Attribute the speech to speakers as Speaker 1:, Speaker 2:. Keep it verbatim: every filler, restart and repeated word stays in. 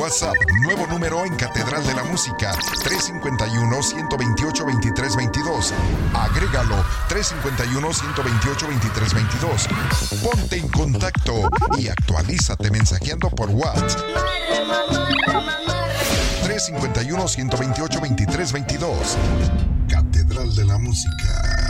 Speaker 1: WhatsApp, nuevo número en Catedral de la Música, tres cinco uno, uno dos ocho, dos tres dos dos. Agrégalo, tres cinco uno, uno dos ocho, dos tres dos dos. Ponte en contacto y actualízate mensajeando por WhatsApp. tres cinco uno, uno dos ocho, dos tres dos dos. Catedral de la Música.